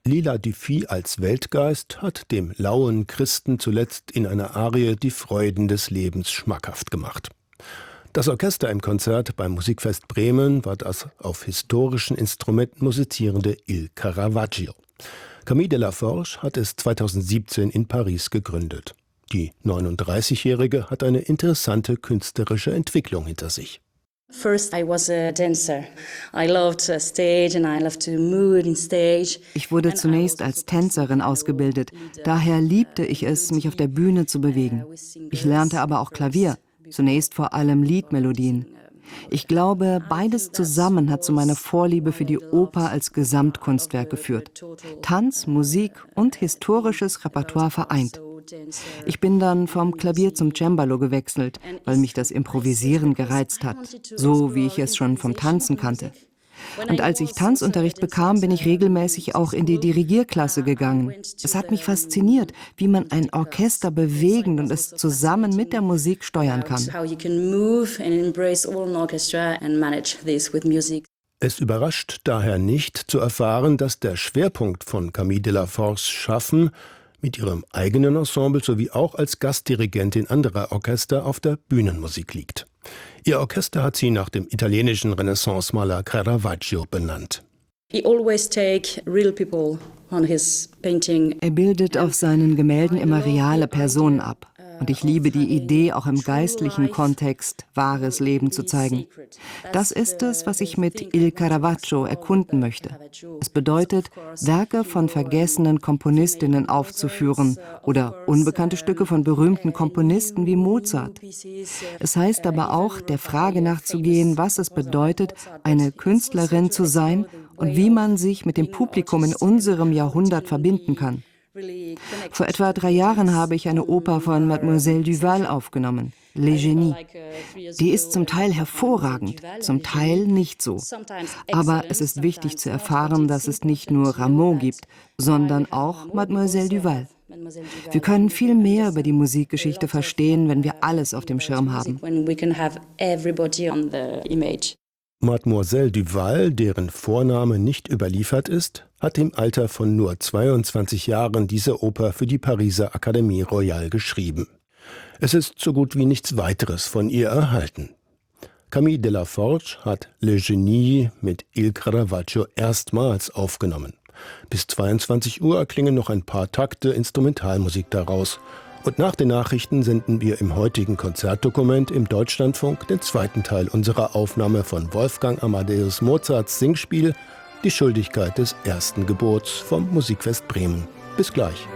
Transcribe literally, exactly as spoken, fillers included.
Lila Dufy als Weltgeist hat dem lauen Christen zuletzt in einer Arie die Freuden des Lebens schmackhaft gemacht. Das Orchester im Konzert beim Musikfest Bremen war das auf historischen Instrumenten musizierende Il Caravaggio. Camille Delaforge hat es zweitausendsiebzehn in Paris gegründet. Die neununddreißigjährige hat eine interessante künstlerische Entwicklung hinter sich. First I was a dancer. I loved stage and I loved to move in stage. Ich wurde zunächst als Tänzerin ausgebildet. Daher liebte ich es, mich auf der Bühne zu bewegen. Ich lernte aber auch Klavier, zunächst vor allem Liedmelodien. Ich glaube, beides zusammen hat zu meiner Vorliebe für die Oper als Gesamtkunstwerk geführt. Tanz, Musik und historisches Repertoire vereint. Ich bin dann vom Klavier zum Cembalo gewechselt, weil mich das Improvisieren gereizt hat, so wie ich es schon vom Tanzen kannte. Und als ich Tanzunterricht bekam, bin ich regelmäßig auch in die Dirigierklasse gegangen. Es hat mich fasziniert, wie man ein Orchester bewegen und es zusammen mit der Musik steuern kann. Es überrascht daher nicht zu erfahren, dass der Schwerpunkt von Camille Delaforges Schaffen mit ihrem eigenen Ensemble sowie auch als Gastdirigentin anderer Orchester auf der Bühnenmusik liegt. Ihr Orchester hat sie nach dem italienischen Renaissance-Maler Caravaggio benannt. He always take real people on his painting. Er bildet auf seinen Gemälden immer reale Personen ab. Und ich liebe die Idee, auch im geistlichen Kontext wahres Leben zu zeigen. Das ist es, was ich mit Il Caravaggio erkunden möchte. Es bedeutet, Werke von vergessenen Komponistinnen aufzuführen oder unbekannte Stücke von berühmten Komponisten wie Mozart. Es heißt aber auch, der Frage nachzugehen, was es bedeutet, eine Künstlerin zu sein und wie man sich mit dem Publikum in unserem Jahrhundert verbinden kann. Vor etwa drei Jahren habe ich eine Oper von Mademoiselle Duval aufgenommen, Les Génies. Die ist zum Teil hervorragend, zum Teil nicht so. Aber es ist wichtig zu erfahren, dass es nicht nur Rameau gibt, sondern auch Mademoiselle Duval. Wir können viel mehr über die Musikgeschichte verstehen, wenn wir alles auf dem Schirm haben. Mademoiselle Duval, deren Vorname nicht überliefert ist, hat im Alter von nur zweiundzwanzig Jahren diese Oper für die Pariser Académie Royale geschrieben. Es ist so gut wie nichts weiteres von ihr erhalten. Camille Delaforge hat Les Génies mit Il Caravaggio erstmals aufgenommen. Bis zweiundzwanzig Uhr klingen noch ein paar Takte Instrumentalmusik daraus. Und nach den Nachrichten senden wir im heutigen Konzertdokument im Deutschlandfunk den zweiten Teil unserer Aufnahme von Wolfgang Amadeus Mozarts Singspiel Die Schuldigkeit des ersten Gebots vom Musikfest Bremen. Bis gleich.